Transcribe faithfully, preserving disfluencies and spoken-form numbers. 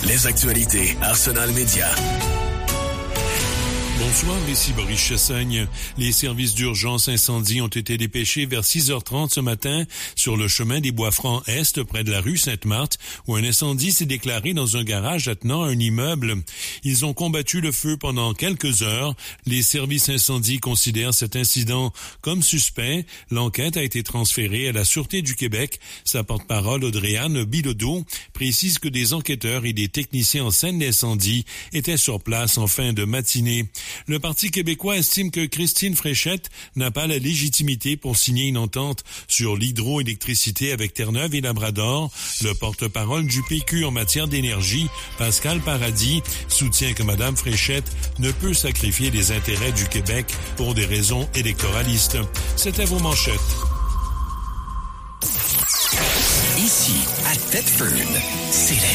Les actualités Arsenal Média. Bonsoir, ici Boris Chassagne. Les services d'urgence incendie ont été dépêchés vers six heures trente ce matin sur le chemin des Bois-Francs Est, près de la rue Sainte-Marthe, où un incendie s'est déclaré dans un garage attenant à un immeuble. Ils ont combattu le feu pendant quelques heures. Les services incendies considèrent cet incident comme suspect. L'enquête a été transférée à la Sûreté du Québec. Sa porte-parole, Audrey-Anne Bilodeau, précise que des enquêteurs et des techniciens en scène d'incendie étaient sur place en fin de matinée. Le Parti québécois estime que Christine Fréchette n'a pas la légitimité pour signer une entente sur l'hydroélectricité avec Terre-Neuve et Labrador. Le porte-parole du P Q en matière d'énergie, Pascal Paradis, soutient que Mme Fréchette ne peut sacrifier les intérêts du Québec pour des raisons électoralistes. C'était vos manchettes. Ici, à Thetford, c'est la